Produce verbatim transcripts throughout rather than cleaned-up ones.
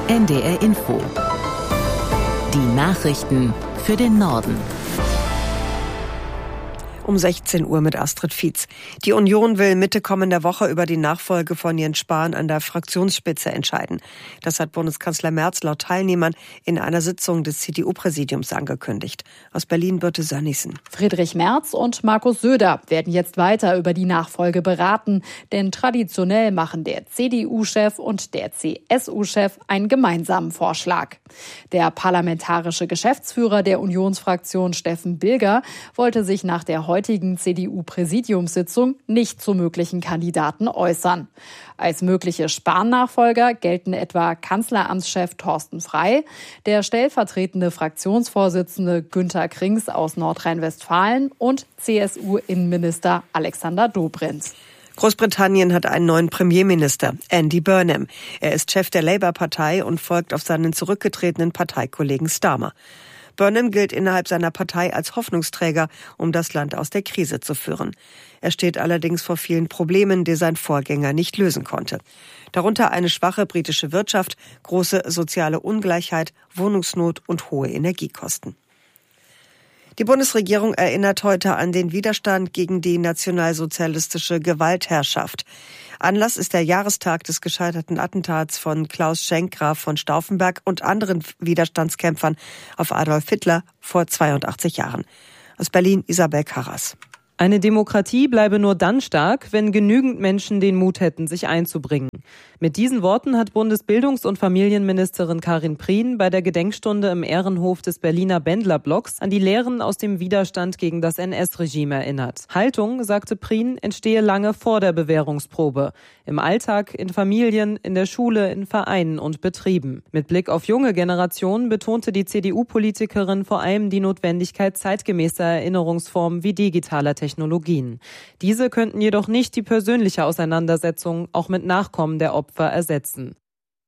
N D R Info. Die Nachrichten für den Norden. Um sechzehn Uhr mit Astrid Fietz. Die Union will Mitte kommender Woche über die Nachfolge von Jens Spahn an der Fraktionsspitze entscheiden. Das hat Bundeskanzler Merz laut Teilnehmern in einer Sitzung des C D U-Präsidiums angekündigt. Aus Berlin Birte Sönnigsen. Friedrich Merz und Markus Söder werden jetzt weiter über die Nachfolge beraten. Denn traditionell machen der C D U-Chef und der C S U-Chef einen gemeinsamen Vorschlag. Der parlamentarische Geschäftsführer der Unionsfraktion Steffen Bilger wollte sich nach der heutigen C D U-Präsidiumssitzung nicht zu möglichen Kandidaten äußern. Als mögliche Spahn-Nachfolger gelten etwa Kanzleramtschef Thorsten Frey, der stellvertretende Fraktionsvorsitzende Günther Krings aus Nordrhein-Westfalen und C S U-Innenminister Alexander Dobrindt. Großbritannien hat einen neuen Premierminister, Andy Burnham. Er ist Chef der Labour-Partei und folgt auf seinen zurückgetretenen Parteikollegen Starmer. Burnham gilt innerhalb seiner Partei als Hoffnungsträger, um das Land aus der Krise zu führen. Er steht allerdings vor vielen Problemen, die sein Vorgänger nicht lösen konnte. Darunter eine schwache britische Wirtschaft, große soziale Ungleichheit, Wohnungsnot und hohe Energiekosten. Die Bundesregierung erinnert heute an den Widerstand gegen die nationalsozialistische Gewaltherrschaft. Anlass ist der Jahrestag des gescheiterten Attentats von Klaus Schenk, Graf von Stauffenberg und anderen Widerstandskämpfern auf Adolf Hitler vor zweiundachtzig Jahren. Aus Berlin Isabel Karras. Eine Demokratie bleibe nur dann stark, wenn genügend Menschen den Mut hätten, sich einzubringen. Mit diesen Worten hat Bundesbildungs- und Familienministerin Karin Prien bei der Gedenkstunde im Ehrenhof des Berliner Bändlerblocks an die Lehren aus dem Widerstand gegen das N S-Regime erinnert. Haltung, sagte Prien, entstehe lange vor der Bewährungsprobe. Im Alltag, in Familien, in der Schule, in Vereinen und Betrieben. Mit Blick auf junge Generationen betonte die C D U-Politikerin vor allem die Notwendigkeit zeitgemäßer Erinnerungsformen wie digitaler Technologien. Diese könnten jedoch nicht die persönliche Auseinandersetzung auch mit Nachkommen der Opfer ersetzen.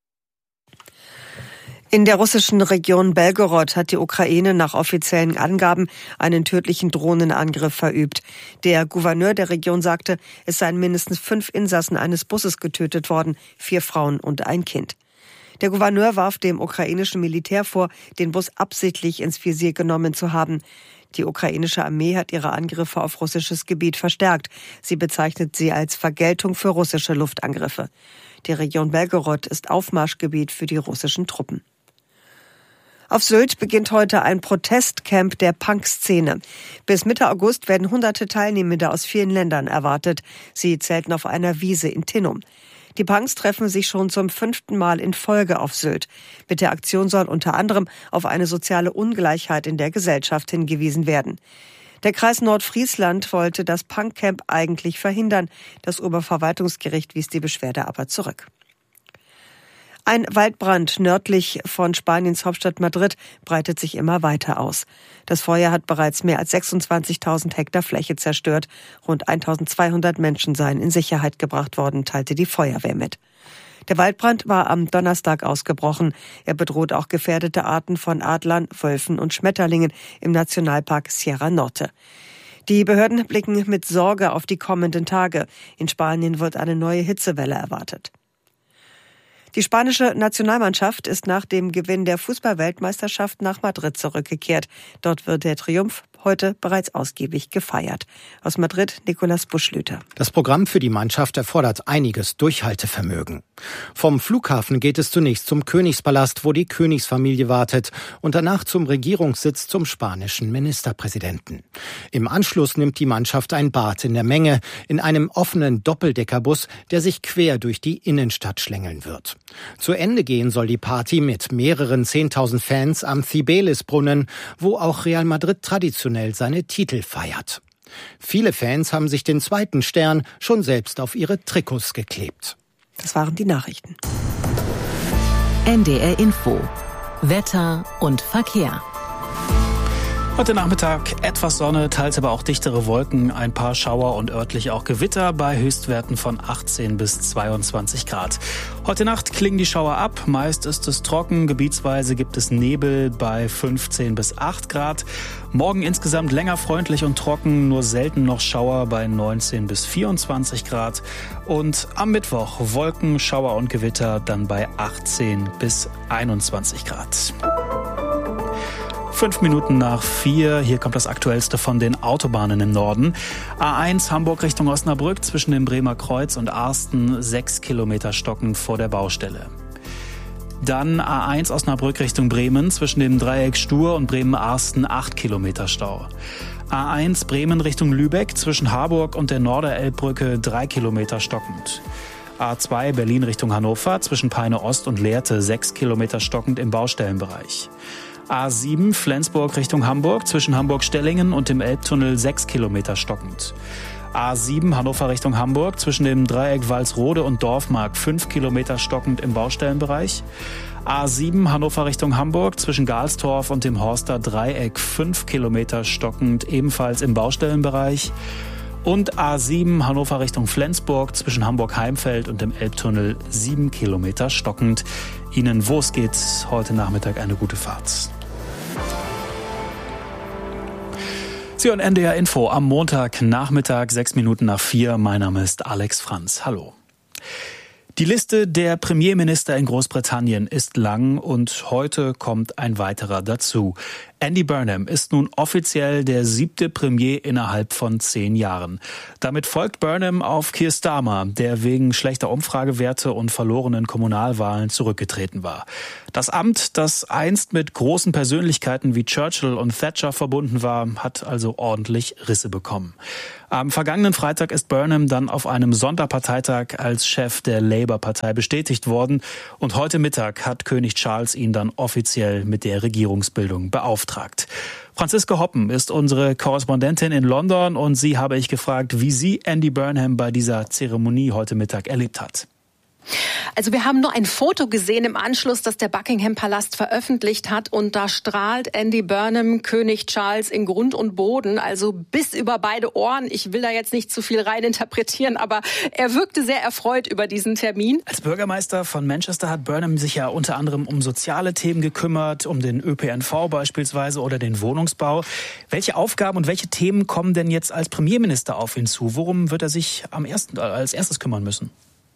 In der russischen Region Belgorod hat die Ukraine nach offiziellen Angaben einen tödlichen Drohnenangriff verübt. Der Gouverneur der Region sagte, es seien mindestens fünf Insassen eines Busses getötet worden, vier Frauen und ein Kind. Der Gouverneur warf dem ukrainischen Militär vor, den Bus absichtlich ins Visier genommen zu haben. Die ukrainische Armee hat ihre Angriffe auf russisches Gebiet verstärkt. Sie bezeichnet sie als Vergeltung für russische Luftangriffe. Die Region Belgorod ist Aufmarschgebiet für die russischen Truppen. Auf Sylt beginnt heute ein Protestcamp der Punk-Szene. Bis Mitte August werden hunderte Teilnehmende aus vielen Ländern erwartet. Sie zelten auf einer Wiese in Tinnum. Die Punks treffen sich schon zum fünften Mal in Folge auf Sylt. Mit der Aktion soll unter anderem auf eine soziale Ungleichheit in der Gesellschaft hingewiesen werden. Der Kreis Nordfriesland wollte das Punkcamp eigentlich verhindern. Das Oberverwaltungsgericht wies die Beschwerde aber zurück. Ein Waldbrand nördlich von Spaniens Hauptstadt Madrid breitet sich immer weiter aus. Das Feuer hat bereits mehr als sechsundzwanzigtausend Hektar Fläche zerstört. Rund eintausendzweihundert Menschen seien in Sicherheit gebracht worden, teilte die Feuerwehr mit. Der Waldbrand war am Donnerstag ausgebrochen. Er bedroht auch gefährdete Arten von Adlern, Wölfen und Schmetterlingen im Nationalpark Sierra Norte. Die Behörden blicken mit Sorge auf die kommenden Tage. In Spanien wird eine neue Hitzewelle erwartet. Die spanische Nationalmannschaft ist nach dem Gewinn der Fußball-Weltmeisterschaft nach Madrid zurückgekehrt. Dort wird der Triumph heute bereits ausgiebig gefeiert. Aus Madrid Nicolas Buschlüter. Das Programm für die Mannschaft erfordert einiges Durchhaltevermögen. Vom Flughafen geht es zunächst zum Königspalast, wo die Königsfamilie wartet, und danach zum Regierungssitz zum spanischen Ministerpräsidenten. Im Anschluss nimmt die Mannschaft ein Bad in der Menge in einem offenen Doppeldeckerbus, der sich quer durch die Innenstadt schlängeln wird. Zu Ende gehen soll die Party mit mehreren zehntausend Fans am Cibeles-Brunnen, wo auch Real Madrid traditionell seine Titel feiert. Viele Fans haben sich den zweiten Stern schon selbst auf ihre Trikots geklebt. Das waren die Nachrichten. N D R Info. Wetter und Verkehr. Heute Nachmittag etwas Sonne, teils aber auch dichtere Wolken, ein paar Schauer und örtlich auch Gewitter bei Höchstwerten von achtzehn bis zweiundzwanzig Grad. Heute Nacht klingen die Schauer ab, meist ist es trocken, gebietsweise gibt es Nebel bei fünfzehn bis acht Grad. Morgen insgesamt länger freundlich und trocken, nur selten noch Schauer bei neunzehn bis vierundzwanzig Grad. Und am Mittwoch Wolken, Schauer und Gewitter dann bei achtzehn bis einundzwanzig Grad. Fünf Minuten nach vier, hier kommt das Aktuellste von den Autobahnen im Norden. A eins Hamburg Richtung Osnabrück zwischen dem Bremer Kreuz und Arsten, sechs Kilometer stockend vor der Baustelle. Dann A eins Osnabrück Richtung Bremen zwischen dem Dreieck Stur und Bremen-Arsten, acht Kilometer Stau. A eins Bremen Richtung Lübeck zwischen Harburg und der Norderelbbrücke, drei Kilometer stockend. A zwei Berlin Richtung Hannover zwischen Peine Ost und Lehrte, sechs Kilometer stockend im Baustellenbereich. A sieben Flensburg Richtung Hamburg zwischen Hamburg-Stellingen und dem Elbtunnel, sechs Kilometer stockend. A sieben Hannover Richtung Hamburg zwischen dem Dreieck Walsrode und Dorfmark, fünf Kilometer stockend im Baustellenbereich. A sieben Hannover Richtung Hamburg zwischen Galstorf und dem Horster Dreieck, fünf Kilometer stockend ebenfalls im Baustellenbereich. Und A sieben Hannover Richtung Flensburg zwischen Hamburg-Heimfeld und dem Elbtunnel, sieben Kilometer stockend. Ihnen, wo es geht, heute Nachmittag eine gute Fahrt. Sie hören N D R Info am Montagnachmittag, sechs Minuten nach vier. Mein Name ist Alex Franz. Hallo. Die Liste der Premierminister in Großbritannien ist lang und heute kommt ein weiterer dazu. Andy Burnham ist nun offiziell der siebte Premier innerhalb von zehn Jahren. Damit folgt Burnham auf Keir Starmer, der wegen schlechter Umfragewerte und verlorenen Kommunalwahlen zurückgetreten war. Das Amt, das einst mit großen Persönlichkeiten wie Churchill und Thatcher verbunden war, hat also ordentlich Risse bekommen. Am vergangenen Freitag ist Burnham dann auf einem Sonderparteitag als Chef der Labour-Partei bestätigt worden und heute Mittag hat König Charles ihn dann offiziell mit der Regierungsbildung beauftragt. Franziska Hoppen ist unsere Korrespondentin in London und sie habe ich gefragt, wie sie Andy Burnham bei dieser Zeremonie heute Mittag erlebt hat. Also wir haben nur ein Foto gesehen im Anschluss, das der Buckingham-Palast veröffentlicht hat. Und da strahlt Andy Burnham König Charles in Grund und Boden, also bis über beide Ohren. Ich will da jetzt nicht zu viel rein interpretieren, aber er wirkte sehr erfreut über diesen Termin. Als Bürgermeister von Manchester hat Burnham sich ja unter anderem um soziale Themen gekümmert, um den Ö P N V beispielsweise oder den Wohnungsbau. Welche Aufgaben und welche Themen kommen denn jetzt als Premierminister auf ihn zu? Worum wird er sich am ersten, als erstes kümmern müssen?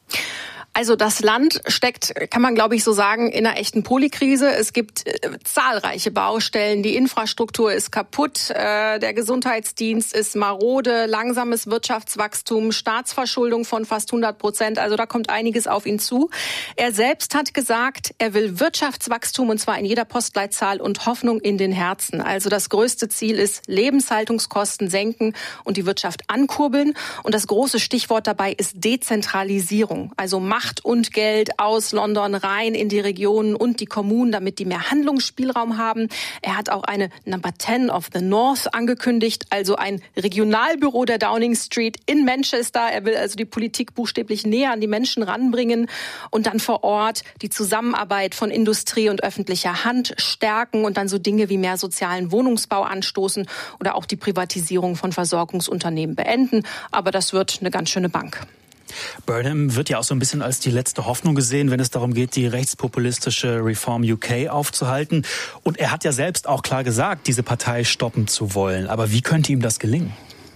Also das Land steckt, kann man glaube ich so sagen, in einer echten Polykrise. Es gibt äh, zahlreiche Baustellen, die Infrastruktur ist kaputt, äh, der Gesundheitsdienst ist marode, langsames Wirtschaftswachstum, Staatsverschuldung von fast hundert Prozent. Also da kommt einiges auf ihn zu. Er selbst hat gesagt, er will Wirtschaftswachstum und zwar in jeder Postleitzahl und Hoffnung in den Herzen. Also das größte Ziel ist Lebenshaltungskosten senken und die Wirtschaft ankurbeln. Und das große Stichwort dabei ist Dezentralisierung, also Macht und Geld aus London rein in die Regionen und die Kommunen, damit die mehr Handlungsspielraum haben. Er hat auch eine Number zehn of the North angekündigt, also ein Regionalbüro der Downing Street in Manchester. Er will also die Politik buchstäblich näher an die Menschen ranbringen und dann vor Ort die Zusammenarbeit von Industrie und öffentlicher Hand stärken und dann so Dinge wie mehr sozialen Wohnungsbau anstoßen oder auch die Privatisierung von Versorgungsunternehmen beenden. Aber das wird eine ganz schöne Bank. Burnham wird ja auch so ein bisschen als die letzte Hoffnung gesehen, wenn es darum geht, die rechtspopulistische Reform U K aufzuhalten. Und er hat ja selbst auch klar gesagt, diese Partei stoppen zu wollen. Aber wie könnte ihm das gelingen?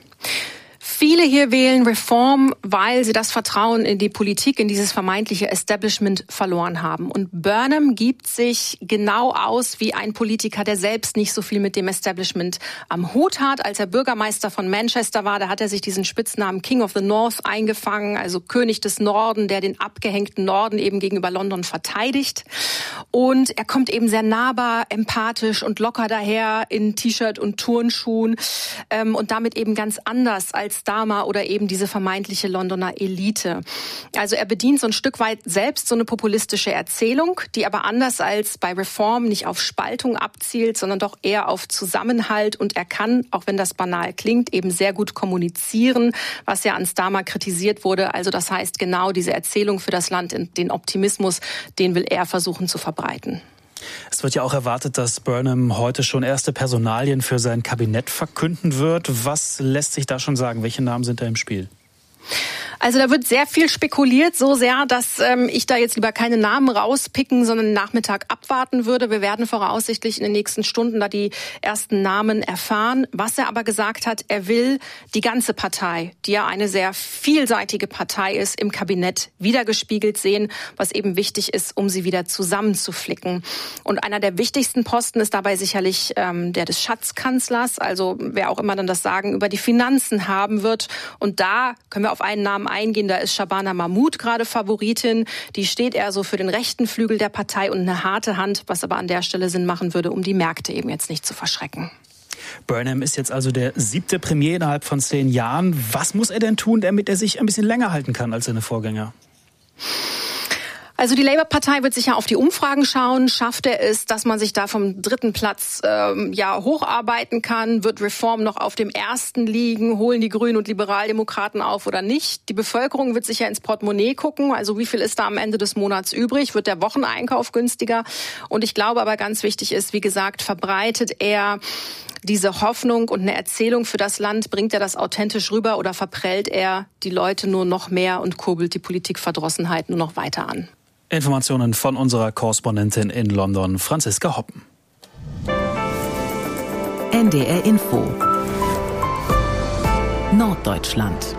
Viele hier wählen Reform, weil sie das Vertrauen in die Politik, in dieses vermeintliche Establishment verloren haben. Und Burnham gibt sich genau aus wie ein Politiker, der selbst nicht so viel mit dem Establishment am Hut hat. Als er Bürgermeister von Manchester war, da hat er sich diesen Spitznamen King of the North eingefangen, also König des Norden, der den abgehängten Norden eben gegenüber London verteidigt. Und er kommt eben sehr nahbar, empathisch und locker daher in T-Shirt und Turnschuhen ähm, und damit eben ganz anders als Starmer oder eben diese vermeintliche Londoner Elite. Also er bedient so ein Stück weit selbst so eine populistische Erzählung, die aber anders als bei Reform nicht auf Spaltung abzielt, sondern doch eher auf Zusammenhalt. Und er kann, auch wenn das banal klingt, eben sehr gut kommunizieren, was ja an Starmer kritisiert wurde. Also das heißt genau diese Erzählung für das Land, den Optimismus, den will er versuchen zu verbreiten. Es wird ja auch erwartet, dass Burnham heute schon erste Personalien für sein Kabinett verkünden wird. Was lässt sich da schon sagen? Welche Namen sind da im Spiel? Also da wird sehr viel spekuliert, so sehr, dass ähm, ich da jetzt lieber keine Namen rauspicken, sondern den Nachmittag abwarten würde. Wir werden voraussichtlich in den nächsten Stunden da die ersten Namen erfahren. Was er aber gesagt hat, er will die ganze Partei, die ja eine sehr vielseitige Partei ist, im Kabinett wiedergespiegelt sehen, was eben wichtig ist, um sie wieder zusammenzuflicken. Und einer der wichtigsten Posten ist dabei sicherlich ähm, der des Schatzkanzlers, also wer auch immer dann das Sagen über die Finanzen haben wird. Und da können wir auf einen Namen eingehen, da ist Shabana Mahmood gerade Favoritin. Die steht eher so für den rechten Flügel der Partei und eine harte Hand, was aber an der Stelle Sinn machen würde, um die Märkte eben jetzt nicht zu verschrecken. Burnham ist jetzt also der siebte Premier innerhalb von zehn Jahren. Was muss er denn tun, damit er sich ein bisschen länger halten kann als seine Vorgänger? Also die Labour-Partei wird sicher auf die Umfragen schauen. Schafft er es, dass man sich da vom dritten Platz ähm, ja hocharbeiten kann? Wird Reform noch auf dem ersten liegen? Holen die Grünen und Liberaldemokraten auf oder nicht? Die Bevölkerung wird sicher ins Portemonnaie gucken. Also wie viel ist da am Ende des Monats übrig? Wird der Wocheneinkauf günstiger? Und ich glaube aber ganz wichtig ist, wie gesagt, verbreitet er diese Hoffnung und eine Erzählung für das Land? Bringt er das authentisch rüber oder verprellt er die Leute nur noch mehr und kurbelt die Politikverdrossenheit nur noch weiter an? Informationen von unserer Korrespondentin in London, Franziska Hoppen. N D R Info Norddeutschland.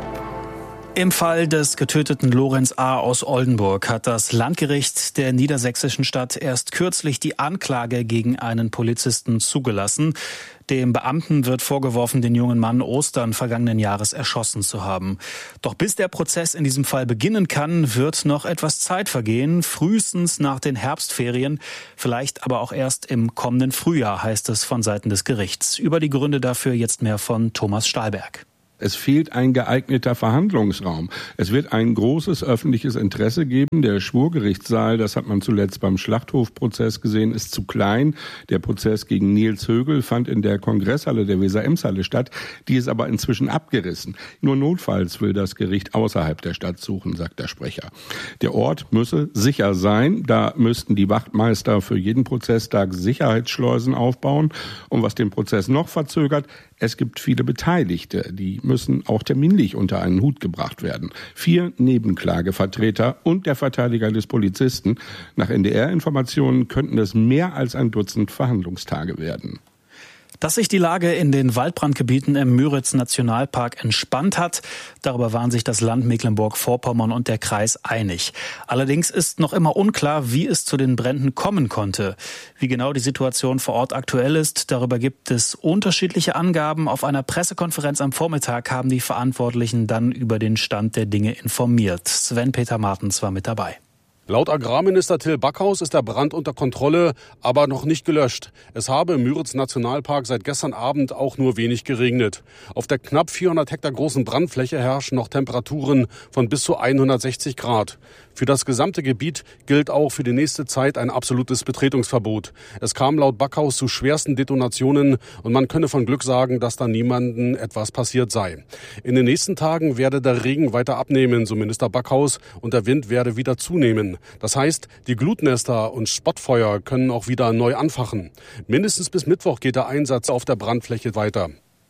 Im Fall des getöteten Lorenz A. aus Oldenburg hat das Landgericht der niedersächsischen Stadt erst kürzlich die Anklage gegen einen Polizisten zugelassen. Dem Beamten wird vorgeworfen, den jungen Mann Ostern vergangenen Jahres erschossen zu haben. Doch bis der Prozess in diesem Fall beginnen kann, wird noch etwas Zeit vergehen, frühestens nach den Herbstferien, vielleicht aber auch erst im kommenden Frühjahr, heißt es von Seiten des Gerichts. Über die Gründe dafür jetzt mehr von Thomas Stahlberg. Es fehlt ein geeigneter Verhandlungsraum. Es wird ein großes öffentliches Interesse geben. Der Schwurgerichtssaal, das hat man zuletzt beim Schlachthofprozess gesehen, ist zu klein. Der Prozess gegen Nils Högel fand in der Kongresshalle der Weser-Ems-Halle statt. Die ist aber inzwischen abgerissen. Nur notfalls will das Gericht außerhalb der Stadt suchen, sagt der Sprecher. Der Ort müsse sicher sein. Da müssten die Wachtmeister für jeden Prozesstag Sicherheitsschleusen aufbauen. Und was den Prozess noch verzögert, es gibt viele Beteiligte, die müssen auch terminlich unter einen Hut gebracht werden. Vier Nebenklagevertreter und der Verteidiger des Polizisten. Nach N D R-Informationen könnten es mehr als ein Dutzend Verhandlungstage werden. Dass sich die Lage in den Waldbrandgebieten im Müritz-Nationalpark entspannt hat, darüber waren sich das Land Mecklenburg-Vorpommern und der Kreis einig. Allerdings ist noch immer unklar, wie es zu den Bränden kommen konnte. Wie genau die Situation vor Ort aktuell ist, darüber gibt es unterschiedliche Angaben. Auf einer Pressekonferenz am Vormittag haben die Verantwortlichen dann über den Stand der Dinge informiert. Sven-Peter Martens war mit dabei. Laut Agrarminister Till Backhaus ist der Brand unter Kontrolle, aber noch nicht gelöscht. Es habe im Müritz-Nationalpark seit gestern Abend auch nur wenig geregnet. Auf der knapp vierhundert Hektar großen Brandfläche herrschen noch Temperaturen von bis zu hundertsechzig Grad. Für das gesamte Gebiet gilt auch für die nächste Zeit ein absolutes Betretungsverbot. Es kam laut Backhaus zu schwersten Detonationen und man könne von Glück sagen, dass da niemandem etwas passiert sei. In den nächsten Tagen werde der Regen weiter abnehmen, so Minister Backhaus, und der Wind werde wieder zunehmen. Das heißt, die Glutnester und Spottfeuer können auch wieder neu anfachen. Mindestens bis Mittwoch geht der Einsatz auf der Brandfläche weiter.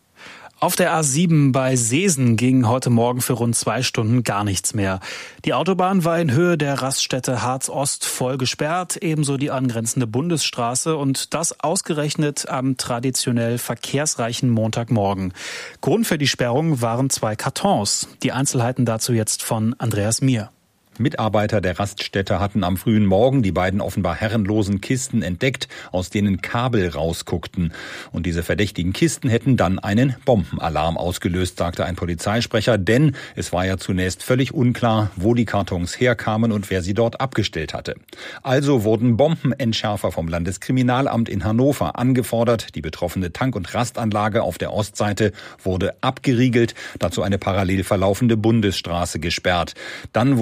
Auf der A sieben bei Seesen ging heute Morgen für rund zwei Stunden gar nichts mehr. Die Autobahn war in Höhe der Raststätte Harz-Ost voll gesperrt, ebenso die angrenzende Bundesstraße, und das ausgerechnet am traditionell verkehrsreichen Montagmorgen. Grund für die Sperrung waren zwei Kartons. Die Einzelheiten dazu jetzt von Andreas Mier. Mitarbeiter der Raststätte hatten am frühen Morgen die beiden offenbar herrenlosen Kisten entdeckt, aus denen Kabel rausguckten. Und diese verdächtigen Kisten hätten dann einen Bombenalarm ausgelöst, sagte ein Polizeisprecher, denn es war ja zunächst völlig unklar, wo die Kartons herkamen und wer sie dort abgestellt hatte. Also wurden Bombenentschärfer vom Landeskriminalamt in Hannover angefordert. Die betroffene Tank- und Rastanlage auf der Ostseite wurde abgeriegelt, dazu eine parallel verlaufende Bundesstraße gesperrt. Dann wurde aber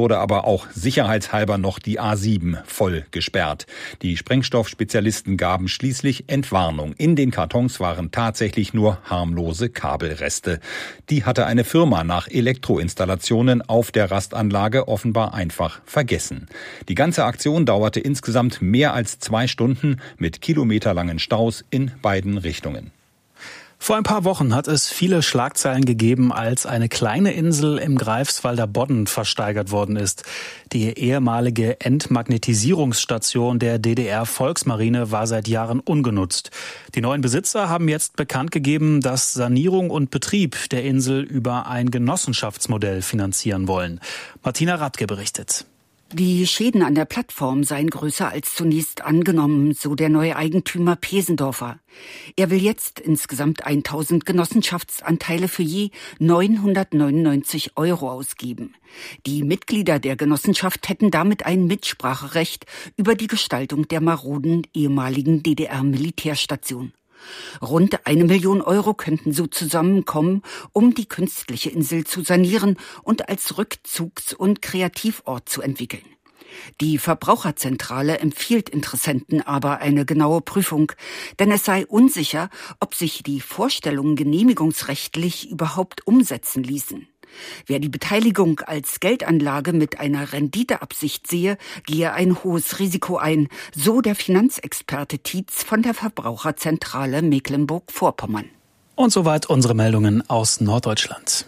aber auch sicherheitshalber noch die A sieben voll gesperrt. Die Sprengstoffspezialisten gaben schließlich Entwarnung. In den Kartons waren tatsächlich nur harmlose Kabelreste. Die hatte eine Firma nach Elektroinstallationen auf der Rastanlage offenbar einfach vergessen. Die ganze Aktion dauerte insgesamt mehr als zwei Stunden mit kilometerlangen Staus in beiden Richtungen. Vor ein paar Wochen hat es viele Schlagzeilen gegeben, als eine kleine Insel im Greifswalder Bodden versteigert worden ist. Die ehemalige Entmagnetisierungsstation der D D R-Volksmarine war seit Jahren ungenutzt. Die neuen Besitzer haben jetzt bekannt gegeben, dass Sanierung und Betrieb der Insel über ein Genossenschaftsmodell finanzieren wollen. Martina Radke berichtet. Die Schäden an der Plattform seien größer als zunächst angenommen, so der neue Eigentümer Pesendorfer. Er will jetzt insgesamt tausend Genossenschaftsanteile für je neunhundertneunundneunzig Euro ausgeben. Die Mitglieder der Genossenschaft hätten damit ein Mitspracherecht über die Gestaltung der maroden ehemaligen D D R-Militärstation. Rund eine Million Euro könnten so zusammenkommen, um die künstliche Insel zu sanieren und als Rückzugs- und Kreativort zu entwickeln. Die Verbraucherzentrale empfiehlt Interessenten aber eine genaue Prüfung, denn es sei unsicher, ob sich die Vorstellungen genehmigungsrechtlich überhaupt umsetzen ließen. Wer die Beteiligung als Geldanlage mit einer Renditeabsicht sehe, gehe ein hohes Risiko ein, so der Finanzexperte Tietz von der Verbraucherzentrale Mecklenburg-Vorpommern. Und soweit unsere Meldungen aus Norddeutschland.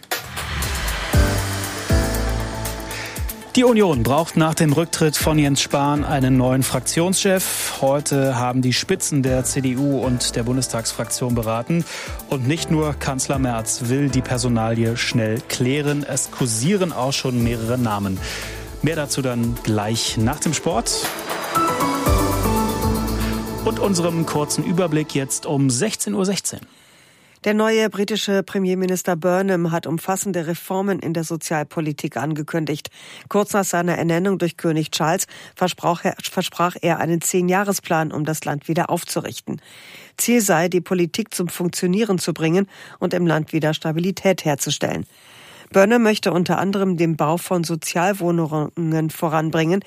Die Union braucht nach dem Rücktritt von Jens Spahn einen neuen Fraktionschef. Heute haben die Spitzen der C D U und der Bundestagsfraktion beraten. Und nicht nur Kanzler Merz will die Personalie schnell klären. Es kursieren auch schon mehrere Namen. Mehr dazu dann gleich nach dem Sport. Und unserem kurzen Überblick jetzt um sechzehn Uhr sechzehn. Der neue britische Premierminister Burnham hat umfassende Reformen in der Sozialpolitik angekündigt. Kurz nach seiner Ernennung durch König Charles versprach er, versprach er einen Zehn-Jahres-Plan, um das Land wieder aufzurichten. Ziel sei, die Politik zum Funktionieren zu bringen und im Land wieder Stabilität herzustellen. Burnham möchte unter anderem den Bau von Sozialwohnungen voranbringen,